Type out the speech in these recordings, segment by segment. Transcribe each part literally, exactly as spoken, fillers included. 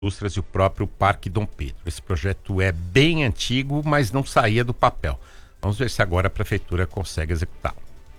indústrias e o próprio Parque Dom Pedro. Esse projeto é bem antigo, mas não saía do papel. Vamos ver se agora a prefeitura consegue executá-lo.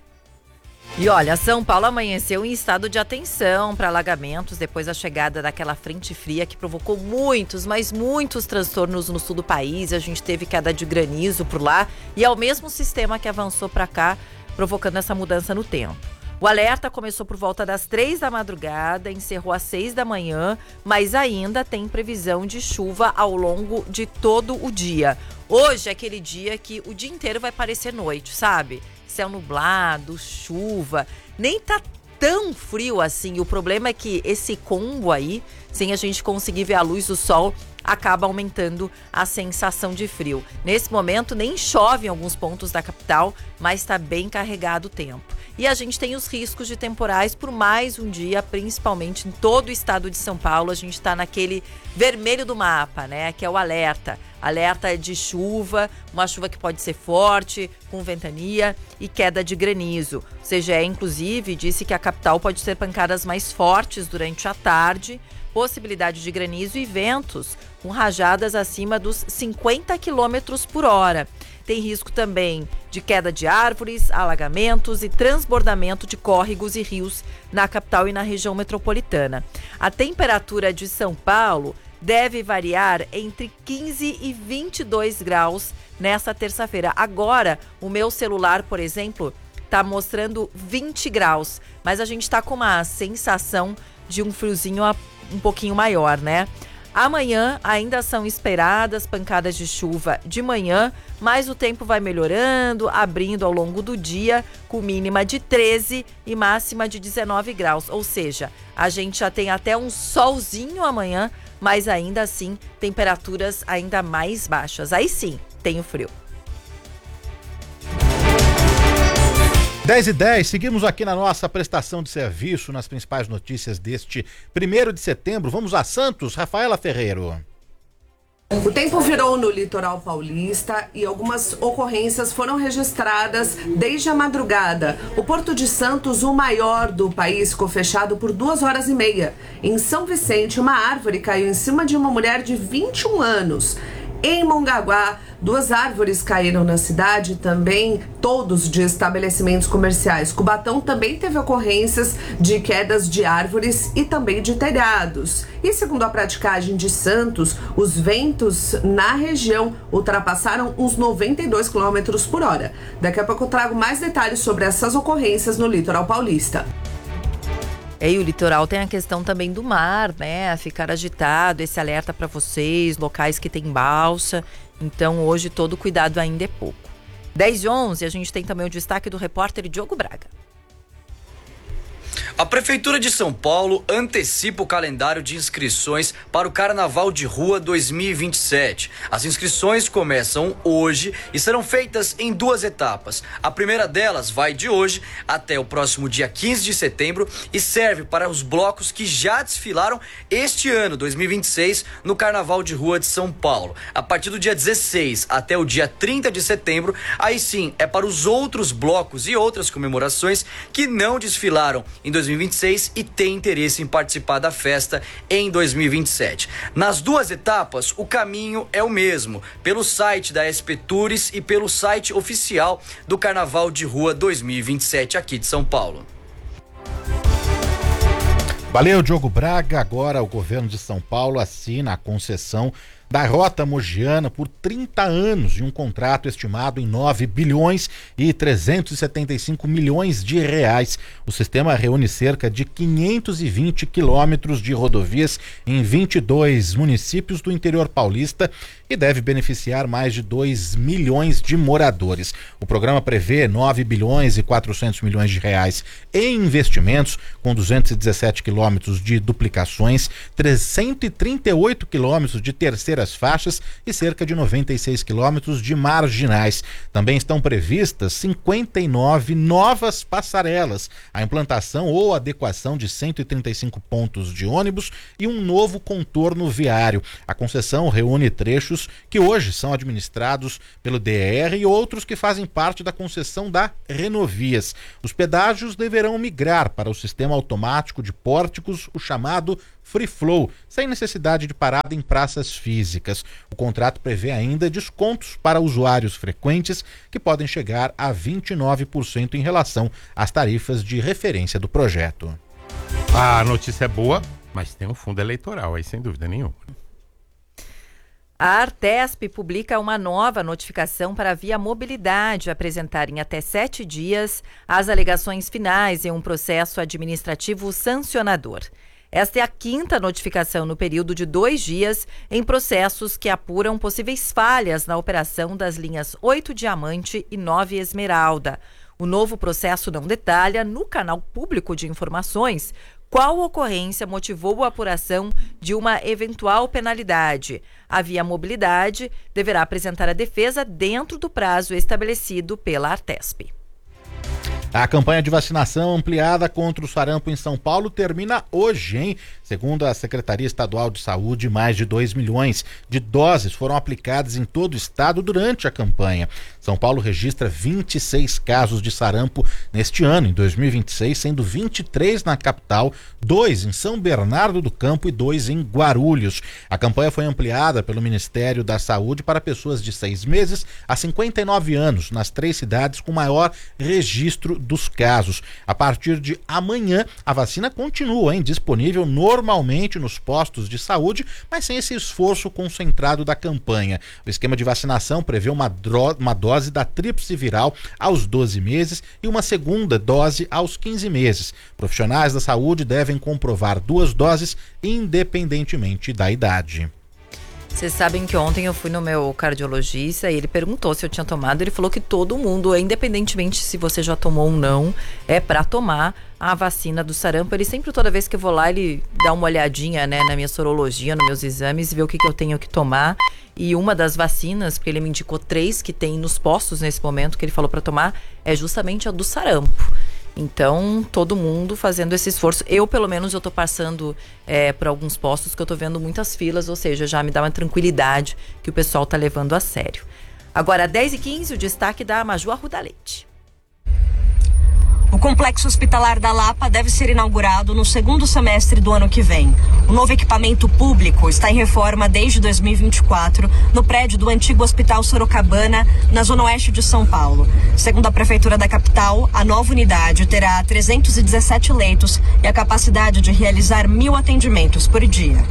E olha, São Paulo amanheceu em estado de atenção para alagamentos depois da chegada daquela frente fria que provocou muitos, mas muitos transtornos no sul do país. A gente teve queda de granizo por lá e é o mesmo sistema que avançou para cá, provocando essa mudança no tempo. O alerta começou por volta das três da madrugada, encerrou às seis da manhã, mas ainda tem previsão de chuva ao longo de todo o dia. Hoje é aquele dia que o dia inteiro vai parecer noite, sabe? Céu nublado, chuva, nem tá tão frio assim. O problema é que esse combo aí, sem a gente conseguir ver a luz do sol, acaba aumentando a sensação de frio. Nesse momento nem chove em alguns pontos da capital, mas está bem carregado o tempo. E a gente tem os riscos de temporais por mais um dia, principalmente em todo o estado de São Paulo. A gente está naquele vermelho do mapa, né? Que é o alerta. Alerta de chuva, uma chuva que pode ser forte, com ventania e queda de granizo. O C G E, inclusive, disse que a capital pode ter pancadas mais fortes durante a tarde, possibilidade de granizo e ventos com rajadas acima dos cinquenta quilômetros por hora. Tem risco também de queda de árvores, alagamentos e transbordamento de córregos e rios na capital e na região metropolitana. A temperatura de São Paulo deve variar entre quinze e vinte e dois graus nesta terça-feira. Agora, o meu celular, por exemplo, está mostrando vinte graus, mas a gente está com uma sensação de um friozinho um pouquinho maior, né? Amanhã ainda são esperadas pancadas de chuva de manhã, mas o tempo vai melhorando, abrindo ao longo do dia, com mínima de treze e máxima de dezenove graus. Ou seja, a gente já tem até um solzinho amanhã, mas ainda assim temperaturas ainda mais baixas. Aí sim, tem o frio. dez e dez, seguimos aqui na nossa prestação de serviço nas principais notícias deste primeiro de setembro. Vamos a Santos, Rafaela Ferreiro. O tempo virou no litoral paulista e algumas ocorrências foram registradas desde a madrugada. O Porto de Santos, o maior do país, ficou fechado por duas horas e meia. Em São Vicente, uma árvore caiu em cima de uma mulher de vinte e um anos. Em Mongaguá, duas árvores caíram na cidade, também todos de estabelecimentos comerciais. Cubatão também teve ocorrências de quedas de árvores e também de telhados. E segundo a praticagem de Santos, os ventos na região ultrapassaram uns noventa e dois quilômetros por hora. Daqui a pouco eu trago mais detalhes sobre essas ocorrências no litoral paulista. E o litoral tem a questão também do mar, né? Ficar agitado, esse alerta para vocês, locais que tem balsa. Então, hoje, todo cuidado ainda é pouco. dez e onze, a gente tem também o destaque do repórter Diogo Braga. A Prefeitura de São Paulo antecipa o calendário de inscrições para o Carnaval de Rua dois mil e vinte e sete. As inscrições começam hoje e serão feitas em duas etapas. A primeira delas vai de hoje até o próximo dia quinze de setembro e serve para os blocos que já desfilaram este ano, dois mil e vinte e seis, no Carnaval de Rua de São Paulo. A partir do dia dezesseis até o dia trinta de setembro, aí sim é para os outros blocos e outras comemorações que não desfilaram em dois mil e vinte e seis e tem interesse em participar da festa em dois mil e vinte e sete. Nas duas etapas, o caminho é o mesmo, pelo site da S P Tours e pelo site oficial do Carnaval de Rua dois mil e vinte e sete aqui de São Paulo. Valeu, Diogo Braga. Agora o governo de São Paulo assina a concessão da Rota Mogiana por trinta anos e um contrato estimado em nove bilhões e trezentos e setenta e cinco milhões de reais. O sistema reúne cerca de quinhentos e vinte quilômetros de rodovias em vinte e dois municípios do interior paulista e deve beneficiar mais de dois milhões de moradores. O programa prevê nove bilhões e quatrocentos milhões de reais em investimentos, com duzentos e dezessete quilômetros de duplicações, trezentos e trinta e oito quilômetros de terceira faixas e cerca de noventa e seis quilômetros de marginais. Também estão previstas cinquenta e nove novas passarelas, a implantação ou adequação de cento e trinta e cinco pontos de ônibus e um novo contorno viário. A concessão reúne trechos que hoje são administrados pelo D E R e outros que fazem parte da concessão da Renovias. Os pedágios deverão migrar para o sistema automático de pórticos, o chamado free flow, sem necessidade de parada em praças físicas. O contrato prevê ainda descontos para usuários frequentes, que podem chegar a vinte e nove por cento em relação às tarifas de referência do projeto. A notícia é boa, mas tem um fundo eleitoral aí, sem dúvida nenhuma. A Artesp publica uma nova notificação para a Via Mobilidade apresentar em até sete dias as alegações finais em um processo administrativo sancionador. Esta é a quinta notificação no período de dois dias em processos que apuram possíveis falhas na operação das linhas oito Diamante e nove Esmeralda. O novo processo não detalha, no canal público de informações, qual ocorrência motivou a apuração de uma eventual penalidade. A Via Mobilidade deverá apresentar a defesa dentro do prazo estabelecido pela Artesp. A campanha de vacinação ampliada contra o sarampo em São Paulo termina hoje, hein? Segundo a Secretaria Estadual de Saúde, mais de dois milhões de doses foram aplicadas em todo o estado durante a campanha. São Paulo registra vinte e seis casos de sarampo neste ano, em dois mil e vinte e seis, sendo vinte e três na capital, dois em São Bernardo do Campo e dois em Guarulhos. A campanha foi ampliada pelo Ministério da Saúde para pessoas de seis meses a cinquenta e nove anos, nas três cidades com maior registro dos casos. A partir de amanhã, a vacina continua, hein, disponível normalmente nos postos de saúde, mas sem esse esforço concentrado da campanha. O esquema de vacinação prevê uma, dro- uma dose da tríplice viral aos doze meses e uma segunda dose aos quinze meses. Profissionais da saúde devem comprovar duas doses independentemente da idade. Vocês sabem que ontem eu fui no meu cardiologista e ele perguntou se eu tinha tomado. Ele falou que todo mundo, independentemente se você já tomou ou não, é para tomar a vacina do sarampo. Ele sempre, toda vez que eu vou lá, ele dá uma olhadinha, né, na minha sorologia, nos meus exames, e vê o que, que eu tenho que tomar. E uma das vacinas, porque ele me indicou três que tem nos postos nesse momento, que ele falou para tomar, é justamente a do sarampo. Então, todo mundo fazendo esse esforço. Eu, pelo menos, eu tô passando é, por alguns postos que eu tô vendo muitas filas, ou seja, já me dá uma tranquilidade que o pessoal tá levando a sério. Agora, dez e quinze, o destaque da Maju Arruda Leite. O Complexo Hospitalar da Lapa deve ser inaugurado no segundo semestre do ano que vem. O novo equipamento público está em reforma desde dois mil e vinte e quatro, no prédio do antigo Hospital Sorocabana, na zona oeste de São Paulo. Segundo a Prefeitura da capital, a nova unidade terá trezentos e dezessete leitos e a capacidade de realizar mil atendimentos por dia.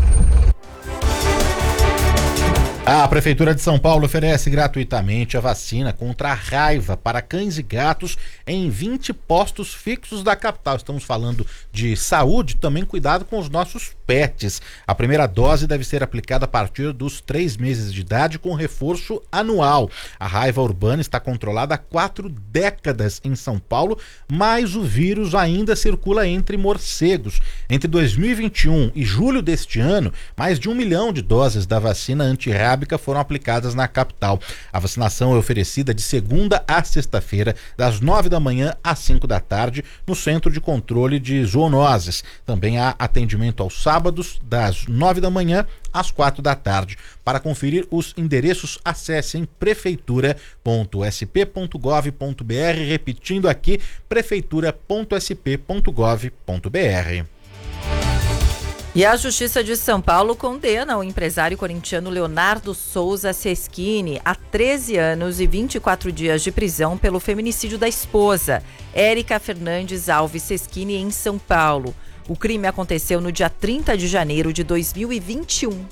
A Prefeitura de São Paulo oferece gratuitamente a vacina contra a raiva para cães e gatos em vinte postos fixos da capital. Estamos falando de saúde, também cuidado com os nossos pets. A primeira dose deve ser aplicada a partir dos três meses de idade com reforço anual. A raiva urbana está controlada há quatro décadas em São Paulo, mas o vírus ainda circula entre morcegos. Entre dois mil e vinte e um e julho deste ano, mais de um milhão de doses da vacina antirrábica foram aplicadas na capital. A vacinação é oferecida de segunda a sexta-feira, das nove da manhã às cinco da tarde, no Centro de Controle de Zoonoses. Também há atendimento aos sábados, das nove da manhã às quatro da tarde. Para conferir os endereços, acessem prefeitura ponto s p ponto gov ponto b r, repetindo aqui, prefeitura ponto s p ponto gov ponto b r. E a Justiça de São Paulo condena o empresário corintiano Leonardo Souza Seschini a treze anos e vinte e quatro dias de prisão pelo feminicídio da esposa, Érica Fernandes Alves Seschini, em São Paulo. O crime aconteceu no dia trinta de janeiro de dois mil e vinte e um,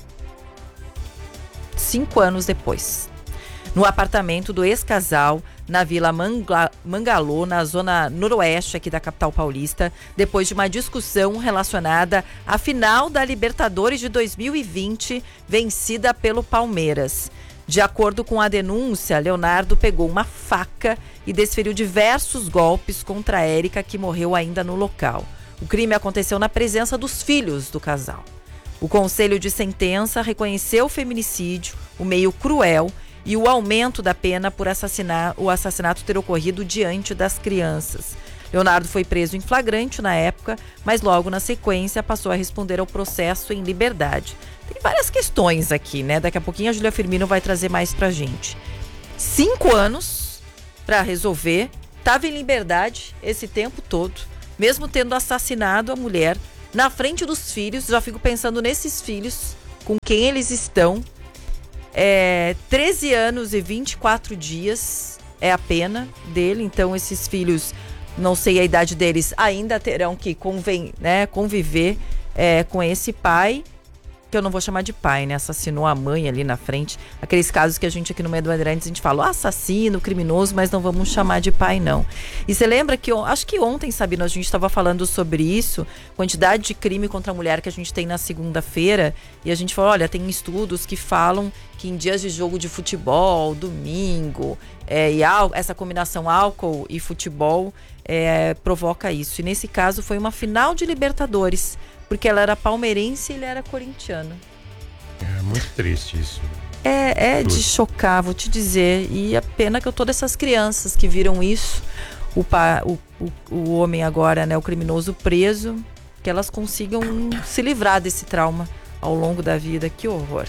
cinco anos depois, no apartamento do ex-casal na Vila Mangla, Mangalô, na zona noroeste aqui da capital paulista, depois de uma discussão relacionada à final da Libertadores de dois mil e vinte, vencida pelo Palmeiras. De acordo com a denúncia, Leonardo pegou uma faca e desferiu diversos golpes contra a Érica, que morreu ainda no local. O crime aconteceu na presença dos filhos do casal. O Conselho de Sentença reconheceu o feminicídio, o meio cruel, e o aumento da pena por assassinar, o assassinato ter ocorrido diante das crianças. Leonardo foi preso em flagrante na época, mas logo na sequência passou a responder ao processo em liberdade. Tem várias questões aqui, né? Daqui a pouquinho a Júlia Firmino vai trazer mais pra gente. Cinco anos para resolver, estava em liberdade esse tempo todo, mesmo tendo assassinado a mulher na frente dos filhos. Já fico pensando nesses filhos, com quem eles estão. É, treze anos e vinte e quatro dias é a pena dele. Então esses filhos, não sei a idade deles, ainda terão que conven, né, conviver é, com esse pai, que eu não vou chamar de pai, né? Assassinou a mãe ali na frente. Aqueles casos que a gente aqui no Meio do Bandeirantes, a gente fala, oh, assassino, criminoso, mas não vamos chamar de pai, não. E você lembra que, acho que ontem, Sabino, a gente estava falando sobre isso, quantidade de crime contra a mulher que a gente tem na segunda-feira, e a gente falou, olha, tem estudos que falam que em dias de jogo de futebol, domingo, é, e al- essa combinação álcool e futebol é, provoca isso. E nesse caso foi uma final de Libertadores, porque ela era palmeirense e ele era corintiano. É muito triste isso. É, é de chocar, vou te dizer. E a pena que eu tô dessas crianças que viram isso, o, pa, o, o, o homem agora, né, o criminoso preso, que elas consigam se livrar desse trauma ao longo da vida. Que horror.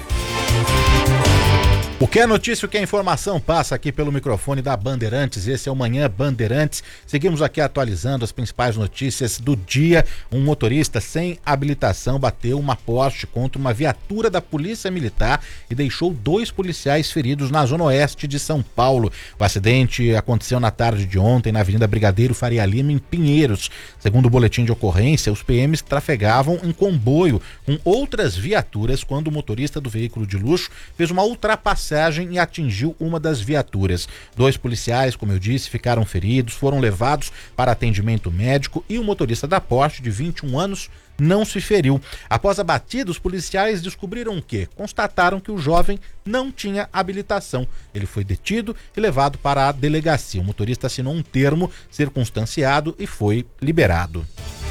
O que é notícia, o que é informação, passa aqui pelo microfone da Bandeirantes. Esse é o Manhã Bandeirantes. Seguimos aqui atualizando as principais notícias do dia. Um motorista sem habilitação bateu uma poste contra uma viatura da Polícia Militar e deixou dois policiais feridos na zona oeste de São Paulo. O acidente aconteceu na tarde de ontem na Avenida Brigadeiro Faria Lima, em Pinheiros. Segundo o boletim de ocorrência, os P Ms trafegavam em comboio com outras viaturas quando o motorista do veículo de luxo fez uma ultrapassagem e atingiu uma das viaturas. Dois policiais, como eu disse, ficaram feridos, foram levados para atendimento médico e o motorista da Porsche, de vinte e um anos, não se feriu. Após a batida, os policiais descobriram o quê? Constataram que o jovem não tinha habilitação. Ele foi detido e levado para a delegacia. O motorista assinou um termo circunstanciado e foi liberado.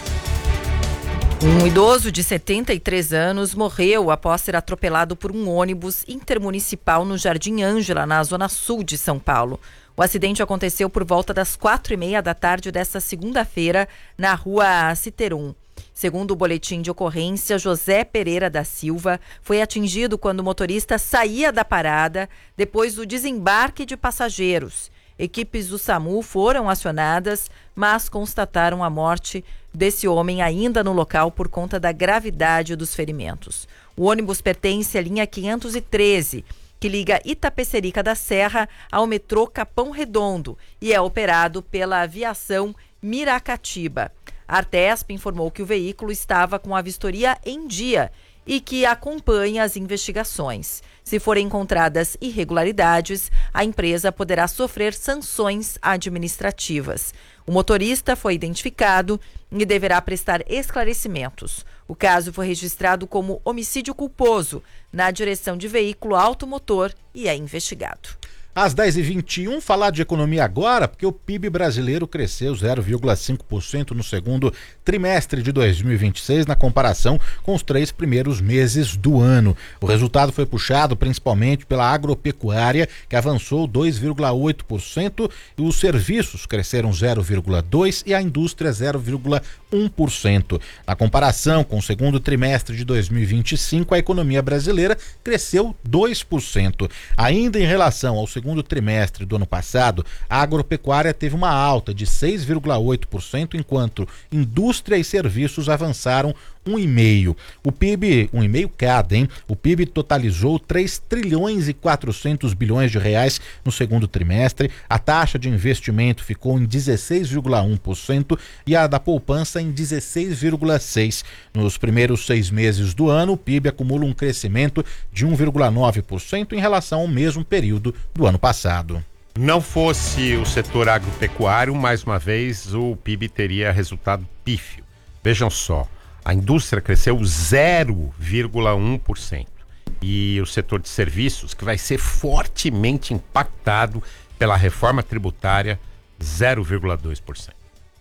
Um idoso de setenta e três anos morreu após ser atropelado por um ônibus intermunicipal no Jardim Ângela, na zona sul de São Paulo. O acidente aconteceu por volta das quatro e meia da tarde desta segunda-feira, na rua Citerum. Segundo o boletim de ocorrência, José Pereira da Silva foi atingido quando o motorista saía da parada depois do desembarque de passageiros. Equipes do SAMU foram acionadas, mas constataram a morte desse homem ainda no local por conta da gravidade dos ferimentos. O ônibus pertence à linha quinhentos e treze, que liga Itapecerica da Serra ao metrô Capão Redondo e é operado pela aviação Miracatiba. A Artesp informou que o veículo estava com a vistoria em dia e que acompanha as investigações. Se forem encontradas irregularidades, a empresa poderá sofrer sanções administrativas. O motorista foi identificado e deverá prestar esclarecimentos. O caso foi registrado como homicídio culposo na direção de veículo automotor e é investigado. Às dez e vinte e um, falar de economia agora, porque o P I B brasileiro cresceu zero vírgula cinco por cento no segundo trimestre de dois mil e vinte e seis, na comparação com os três primeiros meses do ano. O resultado foi puxado principalmente pela agropecuária, que avançou dois vírgula oito por cento, e os serviços cresceram zero vírgula dois por cento e a indústria zero vírgula um por cento. Na comparação com o segundo trimestre de dois mil e vinte e cinco, a economia brasileira cresceu dois por cento. Ainda em relação ao segundo segundo trimestre do ano passado, a agropecuária teve uma alta de seis vírgula oito por cento, enquanto indústria e serviços avançaram um vírgula cinco por cento. O P I B, um vírgula cinco por cento cada, hein? O P I B totalizou três trilhões e quatrocentos bilhões de reais no segundo trimestre, a taxa de investimento ficou em dezesseis vírgula um por cento e a da poupança em dezesseis vírgula seis por cento. Nos primeiros seis meses do ano, o P I B acumula um crescimento de um vírgula nove por cento em relação ao mesmo período do ano passado. Não fosse o setor agropecuário, mais uma vez o P I B teria resultado pífio. Vejam só, a indústria cresceu zero vírgula um por cento e o setor de serviços, que vai ser fortemente impactado pela reforma tributária, zero vírgula dois por cento.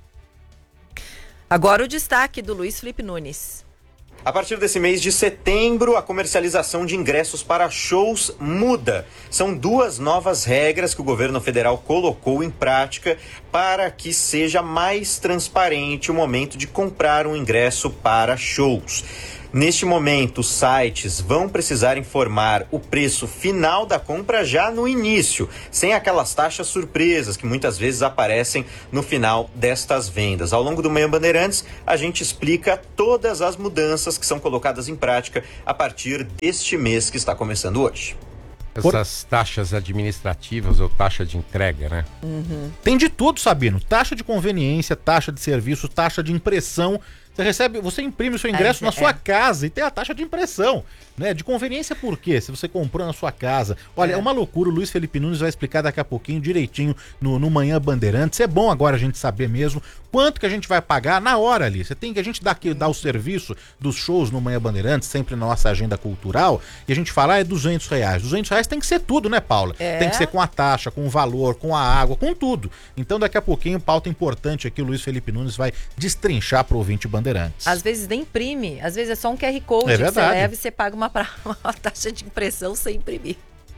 Agora o destaque do Luiz Felipe Nunes. A partir desse mês de setembro, a comercialização de ingressos para shows muda. São duas novas regras que o governo federal colocou em prática para que seja mais transparente o momento de comprar um ingresso para shows. Neste momento, os sites vão precisar informar o preço final da compra já no início, sem aquelas taxas surpresas que muitas vezes aparecem no final destas vendas. Ao longo do Manhã Bandeirantes, a gente explica todas as mudanças que são colocadas em prática a partir deste mês que está começando hoje. Essas taxas administrativas ou taxa de entrega, né? Uhum. Tem de tudo, Sabino. Taxa de conveniência, taxa de serviço, taxa de impressão. Você recebe, você imprime o seu ingresso é, na sua é. casa e tem a taxa de impressão, né? De conveniência por quê? Se você comprou na sua casa. Olha, é, é uma loucura, o Luiz Felipe Nunes vai explicar daqui a pouquinho direitinho no, no Manhã Bandeirantes. É bom agora a gente saber mesmo quanto que a gente vai pagar na hora ali. Você tem que a gente dá, aqui, dá o serviço dos shows no Manhã Bandeirantes, sempre na nossa agenda cultural, e a gente fala, ah, é duzentos reais. duzentos reais tem que ser tudo, né, Paula? É. Tem que ser com a taxa, com o valor, com a água, com tudo. Então daqui a pouquinho, pauta importante aqui, o Luiz Felipe Nunes vai destrinchar pro ouvinte Bandeirantes. Às vezes nem imprime, às vezes é só um Q R Code é que verdade. você leva e você paga uma, pra... uma taxa de impressão sem imprimir.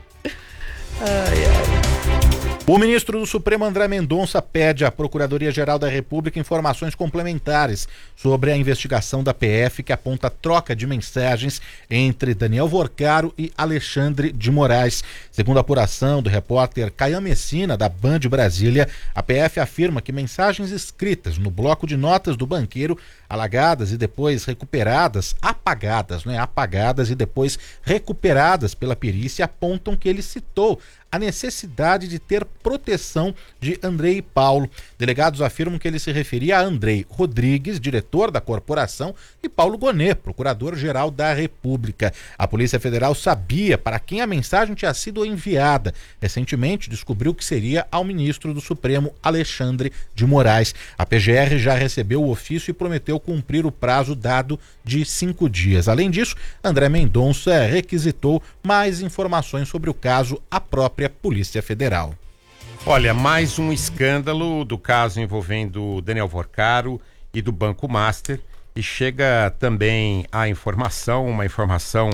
Ai, ai. O ministro do Supremo, André Mendonça, pede à Procuradoria-Geral da República informações complementares sobre a investigação da P F que aponta troca de mensagens entre Daniel Vorcaro e Alexandre de Moraes. Segundo a apuração do repórter Caian Messina, da Band Brasília, a P F afirma que mensagens escritas no bloco de notas do banqueiro, alagadas e depois recuperadas, apagadas, né? Apagadas e depois recuperadas pela perícia, apontam que ele citou a necessidade de ter proteção de Andrei Paulo. Delegados afirmam que ele se referia a Andrei Rodrigues, diretor da corporação, e Paulo Gonet, procurador-geral da República. A Polícia Federal sabia para quem a mensagem tinha sido enviada. Recentemente descobriu que seria ao ministro do Supremo, Alexandre de Moraes. A P G R já recebeu o ofício e prometeu cumprir o prazo dado de cinco dias. Além disso, André Mendonça requisitou mais informações sobre o caso à própria Polícia Federal. Olha, mais um escândalo do caso envolvendo Daniel Vorcaro e do Banco Master, e chega também a informação, uma informação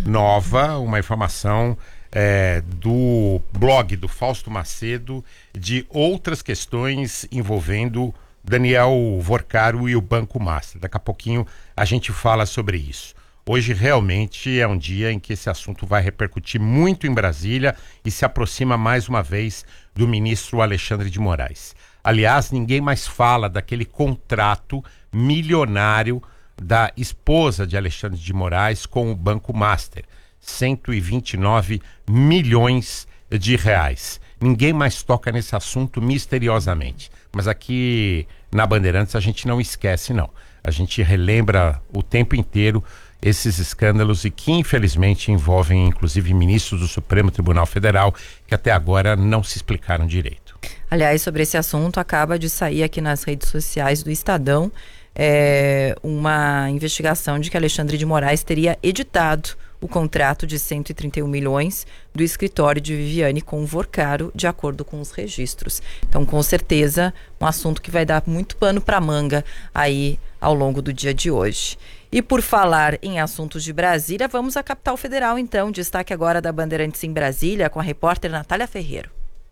nova, uma informação é, do blog do Fausto Macedo, de outras questões envolvendo Daniel Vorcaro e o Banco Master. Daqui a pouquinho a gente fala sobre isso. Hoje realmente é um dia em que esse assunto vai repercutir muito em Brasília e se aproxima mais uma vez do ministro Alexandre de Moraes. Aliás, ninguém mais fala daquele contrato milionário da esposa de Alexandre de Moraes com o Banco Master, cento e vinte e nove milhões de reais. Ninguém mais toca nesse assunto misteriosamente. Mas aqui na Bandeirantes a gente não esquece, não. A gente relembra o tempo inteiro esses escândalos e que infelizmente envolvem inclusive ministros do Supremo Tribunal Federal que até agora não se explicaram direito. Aliás, sobre esse assunto, acaba de sair aqui nas redes sociais do Estadão é, uma investigação de que Alexandre de Moraes teria editado o contrato de cento e trinta e um milhões do escritório de Viviane com o Vorcaro, de acordo com os registros. Então, com certeza, um assunto que vai dar muito pano para manga aí ao longo do dia de hoje. E por falar em assuntos de Brasília, vamos à capital federal, então. Destaque agora da Bandeirantes em Brasília, com a repórter Natália Ferreiro.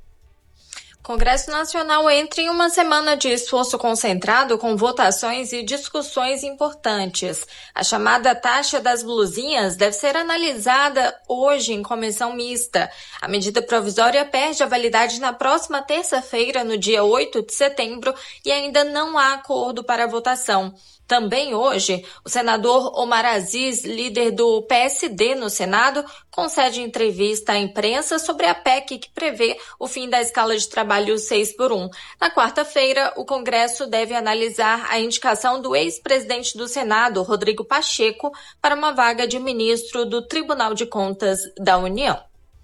Congresso Nacional entra em uma semana de esforço concentrado com votações e discussões importantes. A chamada taxa das blusinhas deve ser analisada hoje em comissão mista. A medida provisória perde a validade na próxima terça-feira, no dia oito de setembro, e ainda não há acordo para a votação. Também hoje, o senador Omar Aziz, líder do P S D no Senado, concede entrevista à imprensa sobre a P E C que prevê o fim da escala de trabalho seis por um. Na quarta-feira, o Congresso deve analisar a indicação do ex-presidente do Senado, Rodrigo Pacheco, para uma vaga de ministro do Tribunal de Contas da União.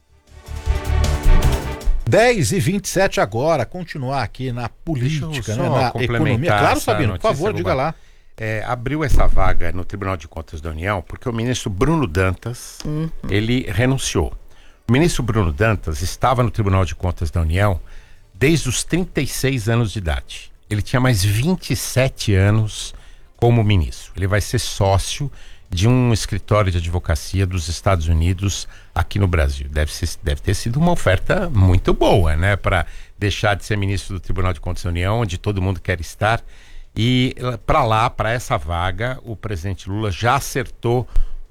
dez e vinte e sete agora, continuar aqui na política, né, na economia. Claro, Sabino, por favor, diga lá. É, abriu essa vaga no Tribunal de Contas da União porque o ministro Bruno Dantas, uhum. ele renunciou. O ministro Bruno Dantas estava no Tribunal de Contas da União desde os trinta e seis anos de idade. Ele tinha mais vinte e sete anos como ministro. Ele vai ser sócio de um escritório de advocacia dos Estados Unidos aqui no Brasil. Deve, ser, deve ter sido uma oferta muito boa, né? Para deixar de ser ministro do Tribunal de Contas da União, onde todo mundo quer estar, E para lá, para essa vaga, o presidente Lula já acertou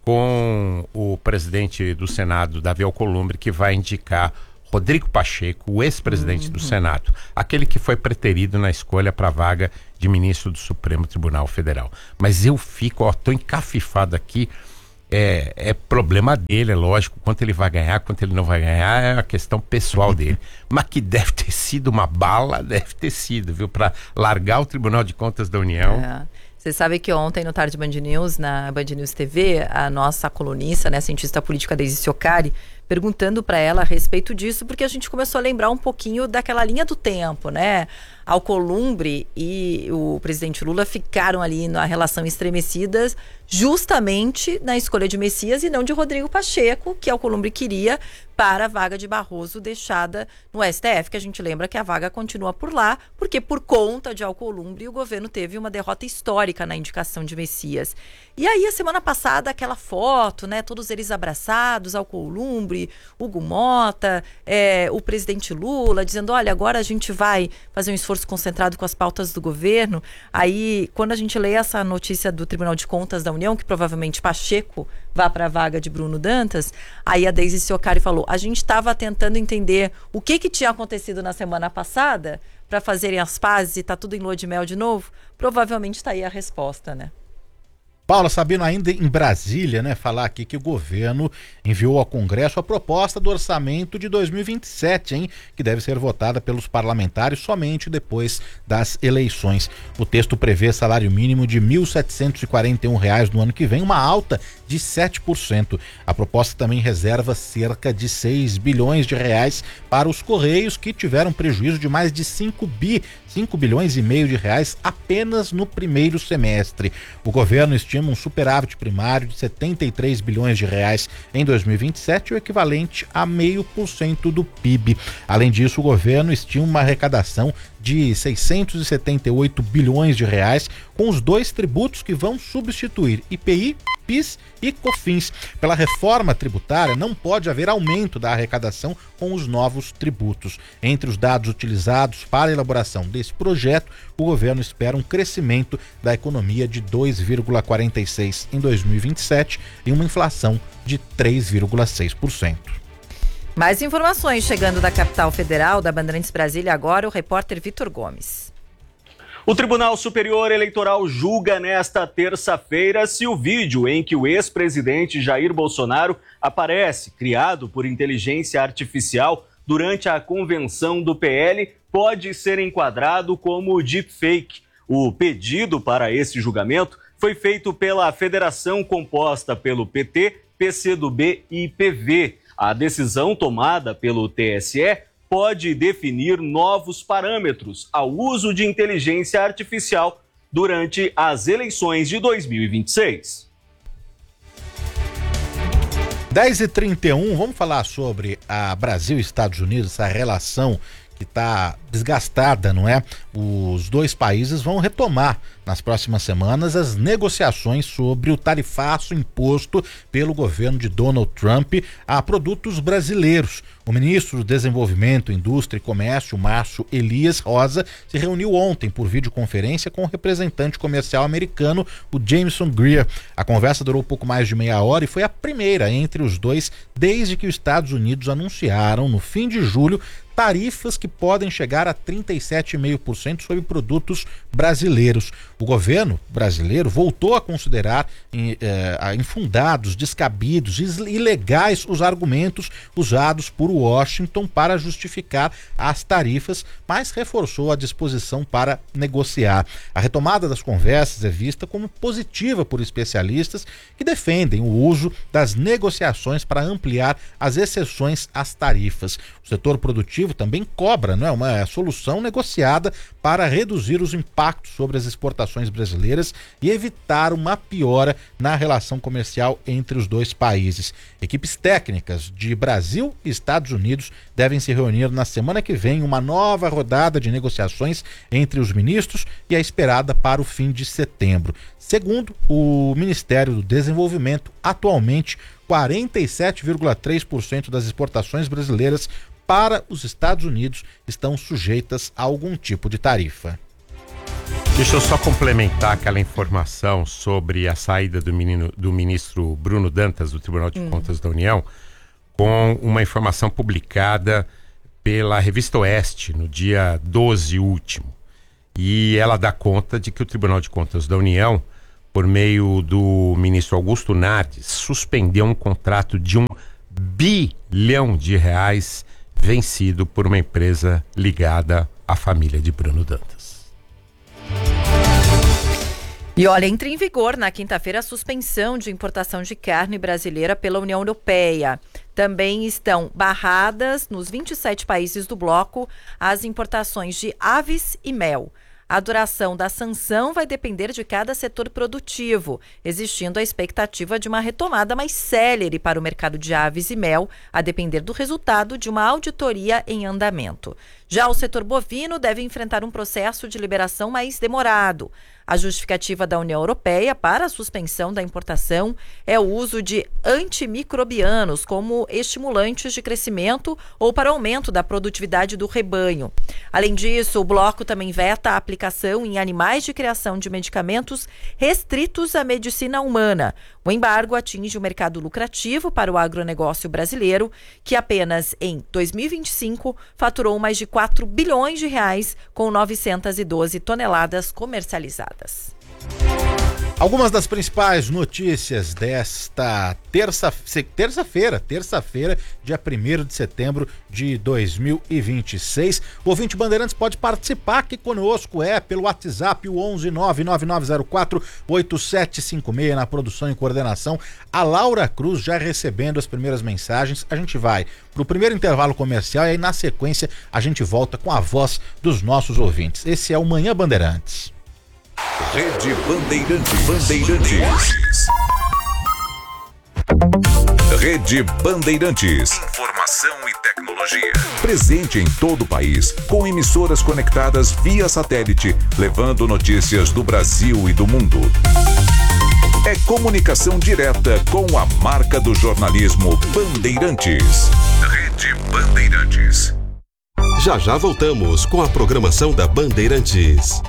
com o presidente do Senado, Davi Alcolumbre, que vai indicar Rodrigo Pacheco, o ex-presidente uhum. do Senado, aquele que foi preterido na escolha para a vaga de ministro do Supremo Tribunal Federal. Mas eu fico, ó, tô encafifado aqui, é, é problema dele, é lógico, quanto ele vai ganhar, quanto ele não vai ganhar, é a questão pessoal dele. Mas que deve ter sido uma bala, deve ter sido, viu, para largar o Tribunal de Contas da União. É. Você sabe que ontem, no Tarde Band News, na Band News T V, a nossa colunista, né, cientista política Daisy Ciocari, perguntando para ela a respeito disso, porque a gente começou a lembrar um pouquinho daquela linha do tempo, né? Alcolumbre e o presidente Lula ficaram ali na relação estremecidas justamente na escolha de Messias e não de Rodrigo Pacheco, que Alcolumbre queria para a vaga de Barroso deixada no S T F, que a gente lembra que a vaga continua por lá, porque por conta de Alcolumbre o governo teve uma derrota histórica na indicação de Messias. E aí, a semana passada, aquela foto, né, todos eles abraçados, Alcolumbre, Hugo Mota, é, o presidente Lula, dizendo, olha, agora a gente vai fazer um esforço concentrado com as pautas do governo. Aí, quando a gente lê essa notícia do Tribunal de Contas da União, que provavelmente Pacheco vá para a vaga de Bruno Dantas, aí a Daisy Ciocari falou, a gente estava tentando entender o que, que tinha acontecido na semana passada para fazerem as pazes e tá tudo em lua de mel de novo. Provavelmente está aí a resposta, né? Paula Sabino, ainda em Brasília, né, falar aqui que o governo enviou ao Congresso a proposta do orçamento de dois mil e vinte e sete, hein, que deve ser votada pelos parlamentares somente depois das eleições. O texto prevê salário mínimo de mil setecentos e quarenta e um reais no ano que vem, uma alta de sete por cento. A proposta também reserva cerca de seis bilhões de reais para os Correios, que tiveram prejuízo de mais de cinco bi, cinco bilhões e meio de reais apenas no primeiro semestre. O governo estima um superávit primário de setenta e três bilhões de reais em dois mil e vinte e sete, o equivalente a meio por cento do P I B. Além disso, o governo estima uma arrecadação de seiscentos e setenta e oito bilhões de reais com os dois tributos que vão substituir I P I, PIS e COFINS. Pela reforma tributária, não pode haver aumento da arrecadação com os novos tributos. Entre os dados utilizados para a elaboração desse projeto, o governo espera um crescimento da economia de dois vírgula quarenta e seis por cento em dois mil e vinte e sete e uma inflação de três vírgula seis por cento. Mais informações chegando da capital federal, da Bandeirantes Brasília, agora o repórter Vitor Gomes. O Tribunal Superior Eleitoral julga nesta terça-feira se o vídeo em que o ex-presidente Jair Bolsonaro aparece, criado por inteligência artificial durante a convenção do P L, pode ser enquadrado como deepfake. O pedido para esse julgamento foi feito pela federação composta pelo P T, P C do B e P V. A decisão tomada pelo T S E pode definir novos parâmetros ao uso de inteligência artificial durante as eleições de dois mil e vinte e seis. dez e trinta e um, vamos falar sobre a Brasil e Estados Unidos, essa relação que está desgastada, não é? Os dois países vão retomar nas próximas semanas as negociações sobre o tarifaço imposto pelo governo de Donald Trump a produtos brasileiros. O ministro do Desenvolvimento, Indústria e Comércio, Márcio Elias Rosa, se reuniu ontem por videoconferência com o representante comercial americano, o Jameson Greer. A conversa durou pouco mais de meia hora e foi a primeira entre os dois desde que os Estados Unidos anunciaram, no fim de julho, tarifas que podem chegar a trinta e sete vírgula cinco por cento sobre produtos brasileiros. O governo brasileiro voltou a considerar eh, infundados, descabidos, ilegais os argumentos usados por Washington para justificar as tarifas, mas reforçou a disposição para negociar. A retomada das conversas é vista como positiva por especialistas que defendem o uso das negociações para ampliar as exceções às tarifas. O setor produtivo também cobra, não é, uma solução negociada para reduzir os impactos sobre as exportações brasileiras e evitar uma piora na relação comercial entre os dois países. Equipes técnicas de Brasil e Estados Unidos devem se reunir na semana que vem, uma nova rodada de negociações entre os ministros e é esperada para o fim de setembro. Segundo o Ministério do Desenvolvimento, atualmente quarenta e sete vírgula três por cento das exportações brasileiras para os Estados Unidos estão sujeitas a algum tipo de tarifa. Deixa eu só complementar aquela informação sobre a saída do, menino, do ministro Bruno Dantas, do Tribunal de hum. Contas da União, com uma informação publicada pela Revista Oeste, no dia doze último. E ela dá conta de que o Tribunal de Contas da União, por meio do ministro Augusto Nardes, suspendeu um contrato de um bilhão de reais vencido por uma empresa ligada à família de Bruno Dantas. E olha, entra em vigor na quinta-feira a suspensão de importação de carne brasileira pela União Europeia. Também estão barradas nos vinte e sete países do bloco as importações de aves e mel. A duração da sanção vai depender de cada setor produtivo, existindo a expectativa de uma retomada mais célere para o mercado de aves e mel, a depender do resultado de uma auditoria em andamento. Já o setor bovino deve enfrentar um processo de liberação mais demorado. A justificativa da União Europeia para a suspensão da importação é o uso de antimicrobianos como estimulantes de crescimento ou para aumento da produtividade do rebanho. Além disso, o bloco também veta a aplicação em animais de criação de medicamentos restritos à medicina humana. O embargo atinge o mercado lucrativo para o agronegócio brasileiro, que apenas em dois mil e vinte e cinco faturou mais de quatro bilhões de reais com novecentas e doze toneladas comercializadas. Algumas das principais notícias desta terça, terça-feira, terça-feira, dia primeiro de setembro de dois mil e vinte e seis. O ouvinte Bandeirantes pode participar aqui conosco, é pelo WhatsApp, o onze nove nove nove zero quatro oito sete cinco seis, na produção e coordenação. A Laura Cruz já recebendo as primeiras mensagens. A gente vai para o primeiro intervalo comercial e aí na sequência a gente volta com a voz dos nossos ouvintes. Esse é o Manhã Bandeirantes. Rede Bandeirantes. Bandeirantes. Rede Bandeirantes. Informação e tecnologia. Presente em todo o país, com emissoras conectadas via satélite, levando notícias do Brasil e do mundo. É comunicação direta com a marca do jornalismo Bandeirantes. Rede Bandeirantes. Já já voltamos com a programação da Bandeirantes.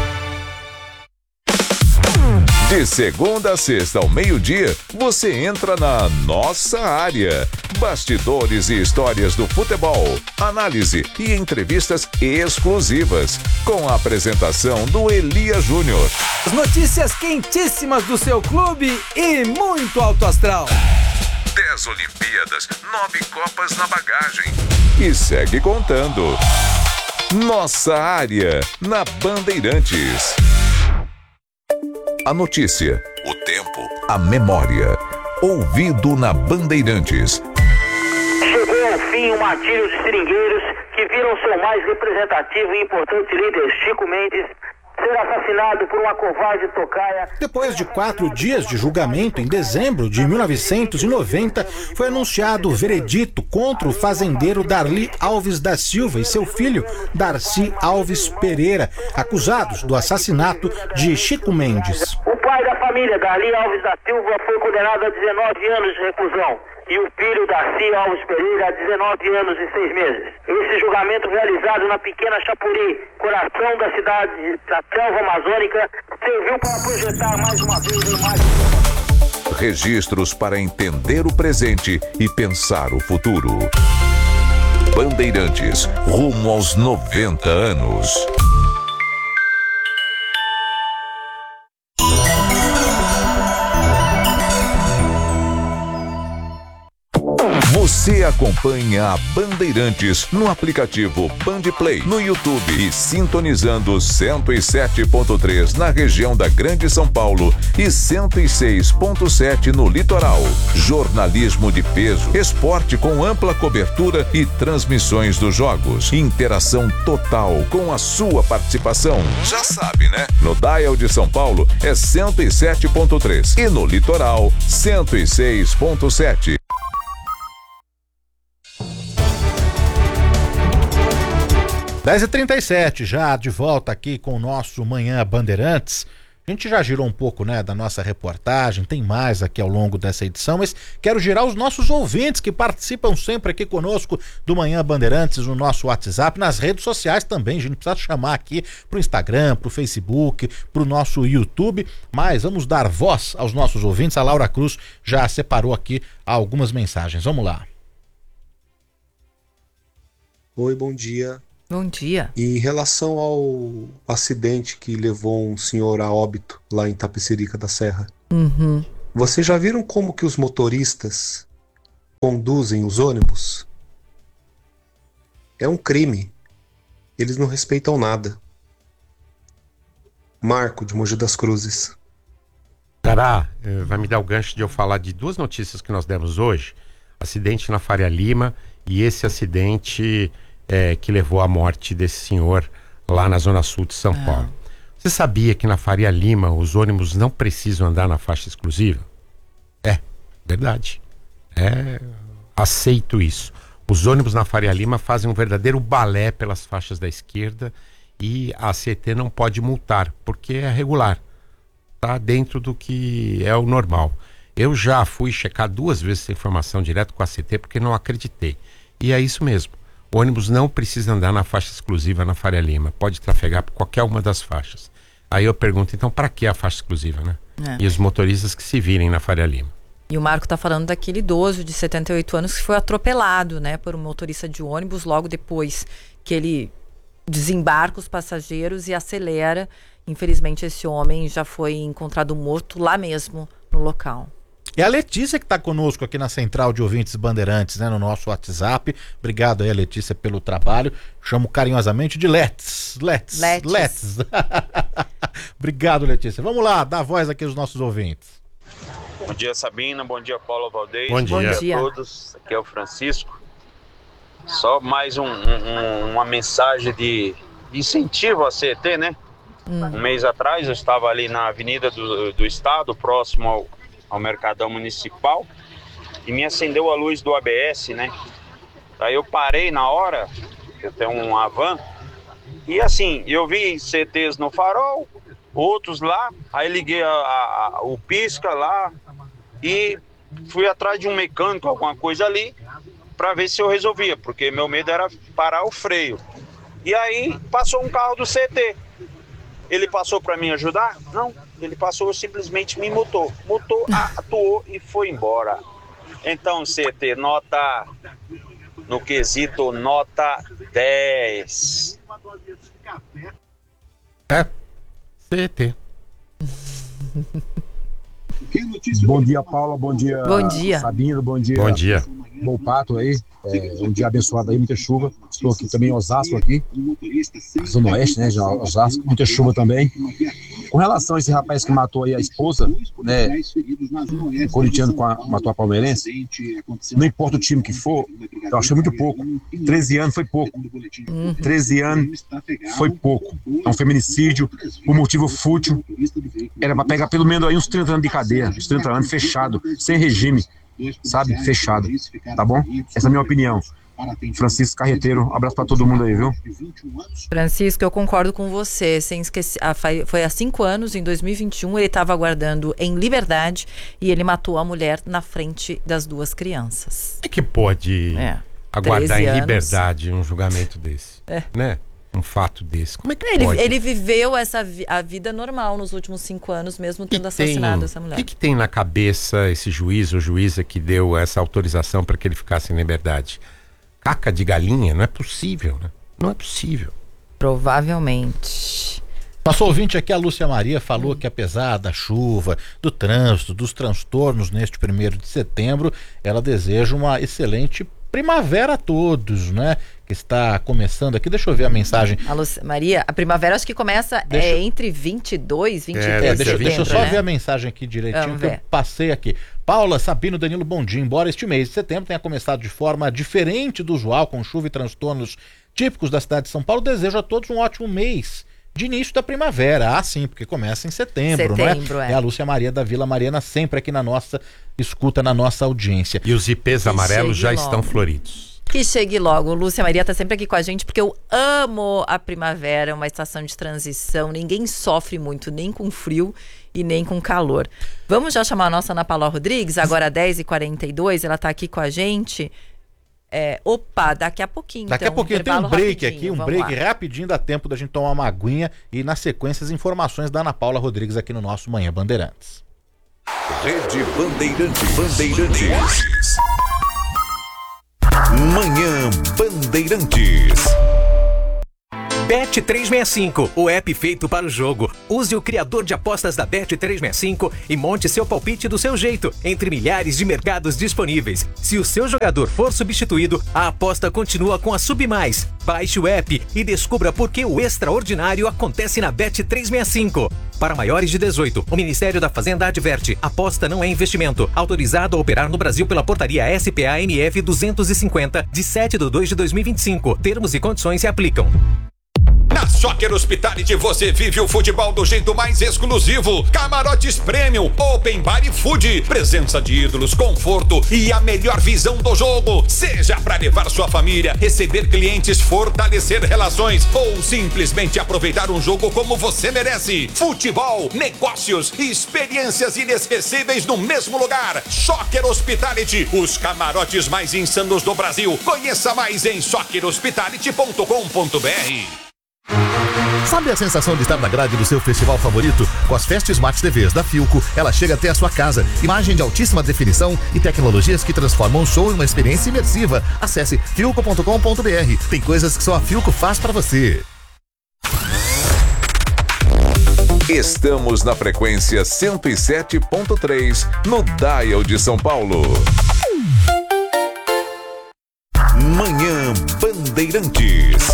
De segunda a sexta ao meio-dia, você entra na nossa área. Bastidores e histórias do futebol, análise e entrevistas exclusivas, com a apresentação do Elia Júnior. As notícias quentíssimas do seu clube e muito alto astral. Dez Olimpíadas, nove Copas na bagagem. E segue contando. Nossa área, na Bandeirantes. A notícia, o tempo, a memória. Ouvido na Bandeirantes. Chegou ao fim o martírio de seringueiros que viram seu mais representativo e importante líder, Chico Mendes, ser assassinado por uma covarde tocaia. Depois de quatro dias de julgamento, em dezembro de mil novecentos e noventa, foi anunciado o veredito contra o fazendeiro Darli Alves da Silva e seu filho, Darcy Alves Pereira, acusados do assassinato de Chico Mendes. O pai da família, Darli Alves da Silva, foi condenado a dezenove anos de reclusão. E o filho Darcy Alves Pereira a dezenove anos e seis meses. Esse julgamento realizado na pequena Chapuri, coração da cidade da selva amazônica, serviu para projetar mais uma vez o mais... Registros para entender o presente e pensar o futuro. Bandeirantes, rumo aos noventa anos. Você acompanha a Bandeirantes no aplicativo Bandplay, no YouTube e sintonizando cento e sete ponto três na região da Grande São Paulo e cento e seis ponto sete no litoral. Jornalismo de peso, esporte com ampla cobertura e transmissões dos jogos. Interação total com a sua participação. Já sabe, né? No dial de São Paulo é cento e sete ponto três e no litoral cento e seis ponto sete. dez e trinta e sete, já de volta aqui com o nosso Manhã Bandeirantes. A gente já girou um pouco, né, da nossa reportagem, tem mais aqui ao longo dessa edição, mas quero girar os nossos ouvintes que participam sempre aqui conosco do Manhã Bandeirantes, no nosso WhatsApp, nas redes sociais também. A gente precisa chamar aqui pro Instagram, pro Facebook, pro nosso YouTube, mas vamos dar voz aos nossos ouvintes. A Laura Cruz já separou aqui algumas mensagens. Vamos lá. Oi, bom dia. Bom dia. Em relação ao acidente que levou um senhor a óbito lá em Tapecerica da Serra, Uhum. vocês já viram como que os motoristas conduzem os ônibus? É um crime. Eles não respeitam nada. Marco, de Mogi das Cruzes. Cará, vai me dar o gancho de eu falar de duas notícias que nós demos hoje. Acidente na Faria Lima e esse acidente... É, que levou à morte desse senhor lá na Zona Sul de São ah. Paulo. Você sabia que na Faria Lima os ônibus não precisam andar na faixa exclusiva? É, verdade. É, aceito isso. Os ônibus na Faria Lima fazem um verdadeiro balé pelas faixas da esquerda e a C T não pode multar, porque é regular. Está dentro do que é o normal. Eu já fui checar duas vezes essa informação direto com a C T porque não acreditei. E é isso mesmo. O ônibus não precisa andar na faixa exclusiva na Faria Lima, pode trafegar por qualquer uma das faixas. Aí eu pergunto, então para que a faixa exclusiva, né? É. E os motoristas que se virem na Faria Lima. E o Marco está falando daquele idoso de setenta e oito anos que foi atropelado, né, por um motorista de ônibus logo depois que ele desembarca os passageiros e acelera. Infelizmente esse homem já foi encontrado morto lá mesmo no local. É a Letícia que está conosco aqui na Central de Ouvintes Bandeirantes, né, no nosso WhatsApp. Obrigado aí, Letícia, pelo trabalho. Chamo carinhosamente de Let's. Let's. Let's. Let's. Obrigado, Letícia. Vamos lá, dá voz aqui aos nossos ouvintes. Bom dia, Sabina. Bom dia, Paulo Valdez. Bom dia. Bom dia a todos. Aqui é o Francisco. Só mais um, um, uma mensagem de incentivo à C E T, né? Hum. Um mês atrás eu estava ali na Avenida do, do Estado, próximo ao ao Mercadão Municipal, e me acendeu a luz do A B S, né? Aí eu parei na hora, eu tenho um Havan, e assim, eu vi C Ts no farol, outros lá, aí liguei a, a, o pisca lá e fui atrás de um mecânico, alguma coisa ali, para ver se eu resolvia, porque meu medo era parar o freio. E aí passou um carro do C T. Ele passou para me ajudar? Não, ele passou, simplesmente me multou. Multou, atuou e foi embora. Então, C T, nota, no quesito, nota dez. É, C T. Bom dia, Paula, bom dia, bom dia. Sabino, bom dia. Bom dia. Volpato aí, é, um dia abençoado aí, muita chuva. Estou aqui também em Osasco, aqui, Zona Oeste, né, já Osasco, muita chuva também. Com relação a esse rapaz que matou aí a esposa, né, o corintiano com a, matou a palmeirense, não importa o time que for, eu achei muito pouco. treze anos foi pouco. treze anos foi pouco. É um feminicídio, por motivo fútil. Era para pegar pelo menos aí uns trinta anos de cadeia, uns trinta anos fechado, sem regime. Sabe? Fechado. Tá bom? Essa é a minha opinião. Francisco Carreteiro, um abraço pra todo mundo aí, viu? Francisco, eu concordo com você. Sem esquecer, foi há cinco anos, em dois mil e vinte e um, ele estava aguardando em liberdade e ele matou a mulher na frente das duas crianças. Como é que pode é, aguardar em anos. liberdade um julgamento desse? É. Né? Um fato desse. Como é que ele, pode? Ele viveu essa vi a vida normal nos últimos cinco anos, mesmo tendo que assassinado tem, essa mulher. O que, que tem na cabeça esse juiz ou juíza que deu essa autorização para que ele ficasse em liberdade? Caca de galinha? Não é possível, né? Não é possível. Provavelmente. Nosso ouvinte aqui, a Lúcia Maria, falou que apesar da chuva, do trânsito, dos transtornos neste primeiro de setembro, ela deseja uma excelente primavera a todos, né? Que está começando aqui. Deixa eu ver a mensagem. A Lúcia Maria, a primavera acho que começa deixa... é, entre vinte e dois, vinte e três é, de deixa, setembro, deixa eu só né? ver a mensagem aqui direitinho que eu passei aqui. Paula, Sabino, Danilo, bom dia. Embora este mês de setembro tenha começado de forma diferente do usual, com chuva e transtornos típicos da cidade de São Paulo, desejo a todos um ótimo mês de início da primavera. Ah, sim, porque começa em setembro, setembro não é? É. É a Lúcia Maria da Vila Mariana, sempre aqui na nossa escuta, na nossa audiência. E os ipês amarelos já logo. estão floridos. Que chegue logo. Lúcia Maria tá sempre aqui com a gente porque eu amo a primavera, uma estação de transição. Ninguém sofre muito, nem com frio e nem com calor. Vamos já chamar a nossa Ana Paula Rodrigues, agora dez e quarenta e dois, ela tá aqui com a gente. É, opa, daqui a pouquinho. Daqui então, a pouquinho tem um break rapidinho. aqui, um Vamos break lá. rapidinho, dá tempo da gente tomar uma aguinha e na sequência as informações da Ana Paula Rodrigues aqui no nosso Manhã Bandeirantes. Rede Bandeirantes. Bandeirantes. Manhã Bandeirantes. Bet trezentos e sessenta e cinco, o app feito para o jogo. Use o criador de apostas da Bet trezentos e sessenta e cinco e monte seu palpite do seu jeito, entre milhares de mercados disponíveis. Se o seu jogador for substituído, a aposta continua com a Submais. Baixe o app e descubra por que o extraordinário acontece na Bet trezentos e sessenta e cinco. Para maiores de dezoito, o Ministério da Fazenda adverte: aposta não é investimento. Autorizado a operar no Brasil pela portaria S P A M F duzentos e cinquenta, de sete de dois de dois mil e vinte e cinco. Termos e condições se aplicam. Na Soccer Hospitality você vive o futebol do jeito mais exclusivo. Camarotes Premium, Open Bar e Food, presença de ídolos, conforto e a melhor visão do jogo. Seja para levar sua família, receber clientes, fortalecer relações ou simplesmente aproveitar um jogo como você merece. Futebol, negócios e experiências inesquecíveis no mesmo lugar. Soccer Hospitality, os camarotes mais insanos do Brasil. Conheça mais em soccer hospitality ponto com ponto b r. Sabe a sensação de estar na grade do seu festival favorito? Com as Fest Smart T Vs da Philco, ela chega até a sua casa. Imagem de altíssima definição e tecnologias que transformam o show em uma experiência imersiva. Acesse philco ponto com ponto b r. Tem coisas que só a Philco faz pra você. Estamos na frequência cento e sete ponto três, no Dial de São Paulo. Manhã Bandeirantes.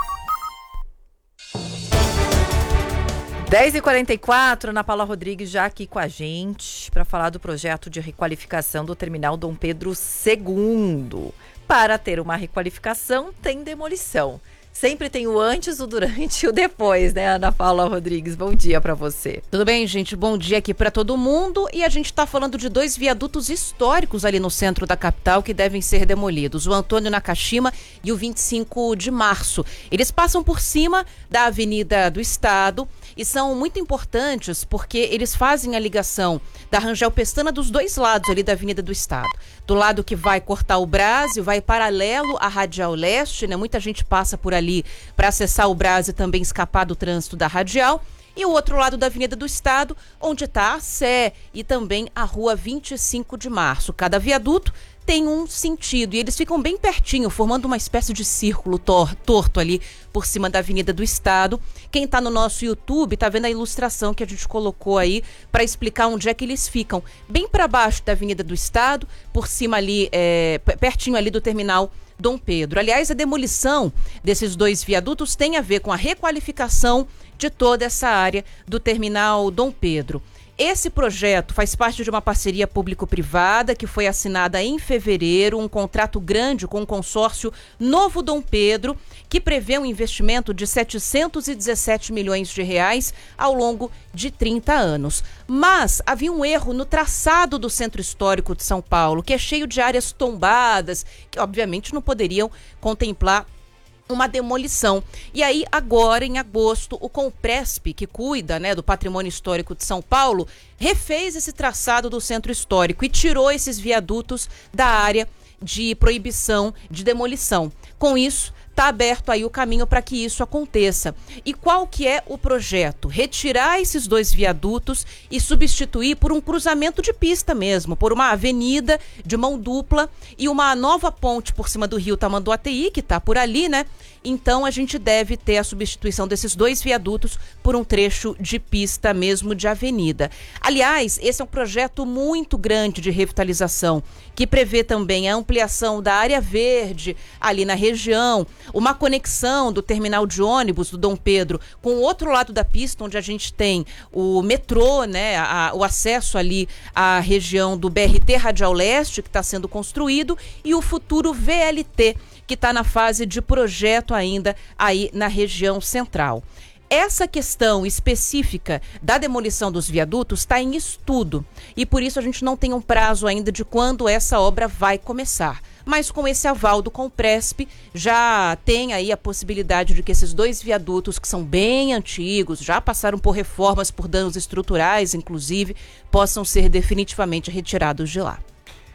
dez e quarenta e quatro, Ana Paula Rodrigues já aqui com a gente para falar do projeto de requalificação do terminal Dom Pedro segundo. Para ter uma requalificação, tem demolição. Sempre tem o antes, o durante e o depois, né, Ana Paula Rodrigues? Bom dia para você. Tudo bem, gente? Bom dia aqui para todo mundo. E a gente está falando de dois viadutos históricos ali no centro da capital que devem ser demolidos. O Antônio Nakashima e o vinte e cinco de março. Eles passam por cima da Avenida do Estado e são muito importantes porque eles fazem a ligação da Rangel Pestana dos dois lados ali da Avenida do Estado. Do lado que vai cortar o Brás, vai paralelo à Radial Leste, né? Muita gente passa por ali para acessar o Brás e também escapar do trânsito da Radial. E o outro lado da Avenida do Estado, onde está a Sé e também a Rua vinte e cinco de março. Cada viaduto tem um sentido e eles ficam bem pertinho, formando uma espécie de círculo tor- torto ali por cima da Avenida do Estado. Quem está no nosso YouTube está vendo a ilustração que a gente colocou aí para explicar onde é que eles ficam. Bem para baixo da Avenida do Estado, por cima ali, é, pertinho ali do terminal Dom Pedro. Aliás, a demolição desses dois viadutos tem a ver com a requalificação de toda essa área do terminal Dom Pedro. Esse projeto faz parte de uma parceria público-privada que foi assinada em fevereiro, um contrato grande com o consórcio Novo Dom Pedro, que prevê um investimento de setecentos e dezessete milhões de reais ao longo de trinta anos. Mas havia um erro no traçado do Centro Histórico de São Paulo, que é cheio de áreas tombadas, que obviamente não poderiam contemplar uma demolição. E aí, agora, em agosto, o Compresp, que cuida, né, do patrimônio histórico de São Paulo, refez esse traçado do centro histórico e tirou esses viadutos da área de proibição de demolição. Com isso, está aberto aí o caminho para que isso aconteça. E qual que é o projeto? Retirar esses dois viadutos e substituir por um cruzamento de pista mesmo, por uma avenida de mão dupla e uma nova ponte por cima do rio Tamanduateí, que está por ali, né? Então a gente deve ter a substituição desses dois viadutos por um trecho de pista mesmo de avenida. Aliás, esse é um projeto muito grande de revitalização, que prevê também a ampliação da área verde ali na região, uma conexão do terminal de ônibus do Dom Pedro com o outro lado da pista, onde a gente tem o metrô, né, a, o acesso ali à região do B R T Radial Leste, que está sendo construído, e o futuro V L T, que está na fase de projeto ainda aí na região central. Essa questão específica da demolição dos viadutos está em estudo e por isso a gente não tem um prazo ainda de quando essa obra vai começar. mas com esse aval do Compresp já tem aí a possibilidade de que esses dois viadutos, que são bem antigos, já passaram por reformas, por danos estruturais, inclusive, possam ser definitivamente retirados de lá.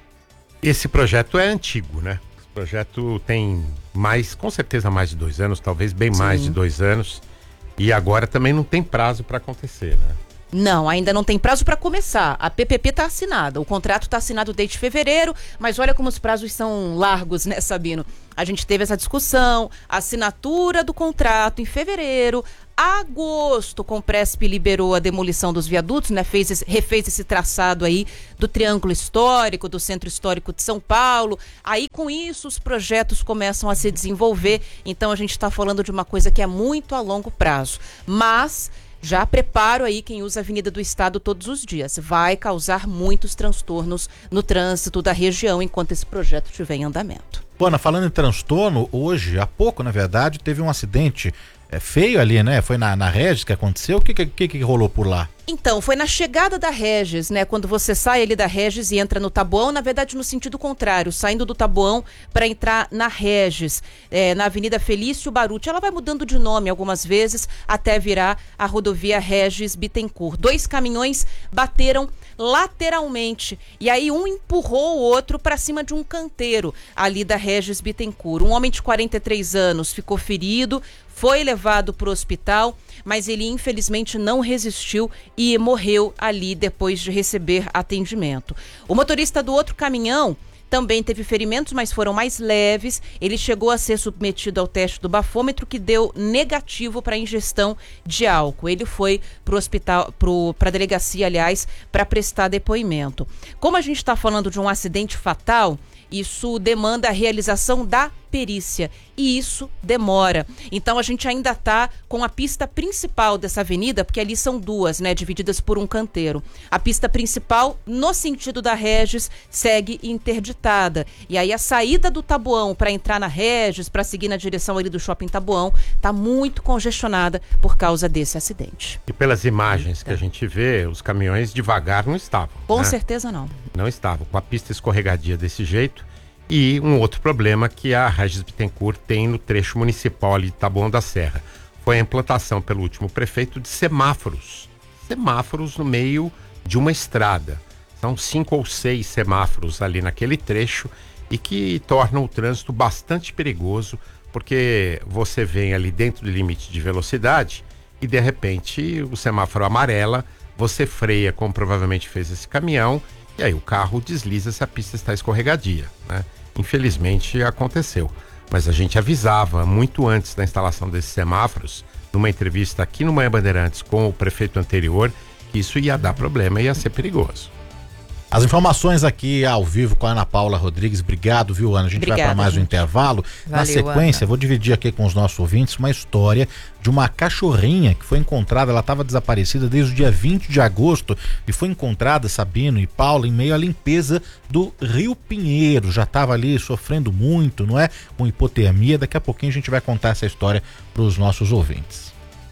Esse projeto é antigo, né? Esse projeto tem mais, com certeza mais de dois anos, talvez bem Sim. mais de dois anos. E agora também não tem prazo para acontecer, né? Não, ainda não tem prazo para começar. A P P P está assinada, o contrato está assinado desde fevereiro, mas olha como os prazos são largos, né, Sabino? A gente teve essa discussão, assinatura do contrato em fevereiro, agosto, o Compresp liberou a demolição dos viadutos, né? Fez esse, refez esse traçado aí do Triângulo Histórico, do Centro Histórico de São Paulo. Aí, com isso, os projetos começam a se desenvolver. Então, a gente está falando de uma coisa que é muito a longo prazo. Mas já preparo aí quem usa a Avenida do Estado todos os dias. Vai causar muitos transtornos no trânsito da região enquanto esse projeto estiver em andamento. Ana, falando em transtorno, hoje, há pouco, na verdade, teve um acidente é, feio ali, né? Foi na, na Regis que aconteceu. O que, que, que rolou por lá? Então, foi na chegada da Regis, né? Quando você sai ali da Regis e entra no Taboão, na verdade no sentido contrário, saindo do Taboão para entrar na Regis, é, na Avenida Felício Baruti. Ela vai mudando de nome algumas vezes até virar a rodovia Regis Bittencourt. Dois caminhões bateram lateralmente e aí um empurrou o outro para cima de um canteiro ali da Regis Bittencourt. Um homem de quarenta e três anos ficou ferido, foi levado para o hospital, mas ele infelizmente não resistiu e morreu ali depois de receber atendimento. O motorista do outro caminhão também teve ferimentos, mas foram mais leves. Ele chegou a ser submetido ao teste do bafômetro, que deu negativo para ingestão de álcool. Ele foi para o hospital, para a delegacia, aliás, para prestar depoimento. Como a gente está falando de um acidente fatal, isso demanda a realização da perícia e isso demora. Então a gente ainda está com a pista principal dessa avenida, porque ali são duas, né, divididas por um canteiro. A pista principal, no sentido da Regis, segue interditada. E aí a saída do Taboão para entrar na Regis, para seguir na direção ali do Shopping Taboão, está muito congestionada por causa desse acidente. E pelas imagens que a gente vê, os caminhões devagar não estavam. Com né? certeza não. Não estavam, com a pista escorregadia desse jeito. E um outro problema que a Regis Bittencourt tem no trecho municipal ali de Taboão da Serra foi a implantação pelo último prefeito de semáforos. Semáforos no meio de uma estrada. São cinco ou seis semáforos ali naquele trecho e que tornam o trânsito bastante perigoso, porque você vem ali dentro do limite de velocidade e de repente o semáforo amarela, você freia como provavelmente fez esse caminhão e aí o carro desliza se a pista está escorregadia, né? Infelizmente aconteceu, mas a gente avisava muito antes da instalação desses semáforos, numa entrevista aqui no Manhã Bandeirantes com o prefeito anterior, que isso ia dar problema e ia ser perigoso. As informações aqui ao vivo com a Ana Paula Rodrigues. Obrigado, viu, Ana? A gente Obrigada, vai para mais gente. um intervalo. Valeu, Na sequência, Ana. Vou dividir aqui com os nossos ouvintes uma história de uma cachorrinha que foi encontrada. Ela estava desaparecida desde o dia vinte de agosto e foi encontrada, Sabino e Paula, em meio à limpeza do Rio Pinheiro. Já estava ali sofrendo muito, não é? Com hipotermia. Daqui a pouquinho a gente vai contar essa história para os nossos ouvintes.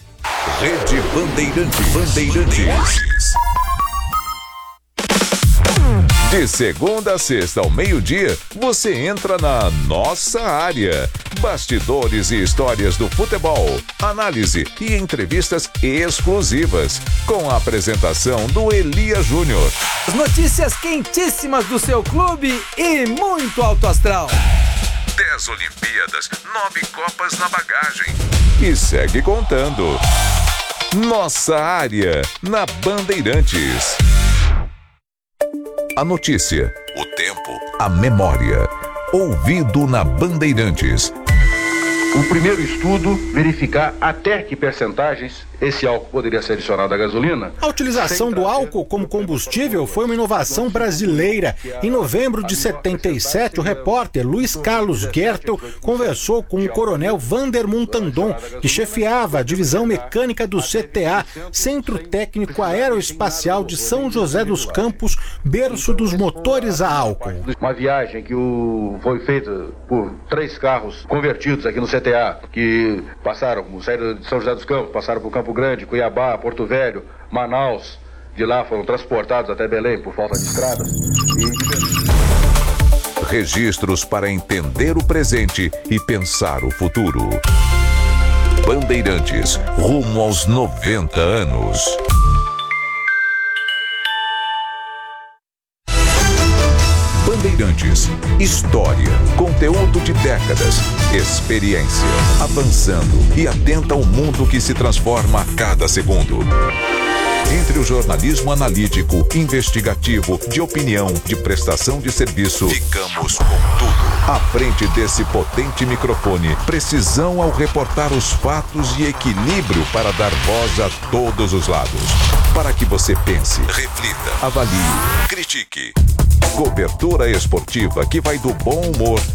Rede Bandeirantes. Bandeirantes. De segunda a sexta ao meio-dia, você entra na nossa área. Bastidores e histórias do futebol, análise e entrevistas exclusivas, com a apresentação do Elias Júnior. As notícias quentíssimas do seu clube e muito alto astral. Dez Olimpíadas, nove Copas na bagagem. E segue contando. Nossa área, na Bandeirantes. A notícia, o tempo, a memória. Ouvido na Bandeirantes. O primeiro estudo, verificar até que percentagens esse álcool poderia ser adicionado à gasolina. A utilização do álcool como combustível foi uma inovação brasileira. Em novembro de setenta e sete, o repórter Luiz Carlos Gertel conversou com o coronel Vander Montandon, que chefiava a divisão mecânica do C T A, Centro Técnico Aeroespacial de São José dos Campos, berço dos motores a álcool. Uma viagem que o... foi feita por três carros convertidos aqui no C T A, que passaram, saíram de São José dos Campos, passaram por Campo Grande, Cuiabá, Porto Velho, Manaus. De lá foram transportados até Belém por falta de estradas. E... Registros para entender o presente e pensar o futuro. Bandeirantes, rumo aos noventa anos. Bandeirantes, história, conteúdo de décadas, experiência, avançando e atenta ao mundo que se transforma a cada segundo. Entre o jornalismo analítico, investigativo, de opinião, de prestação de serviço, ficamos com tudo. À frente desse potente microfone, precisão ao reportar os fatos e equilíbrio para dar voz a todos os lados. Para que você pense, reflita, avalie, critique. Cobertura esportiva que vai do bom humor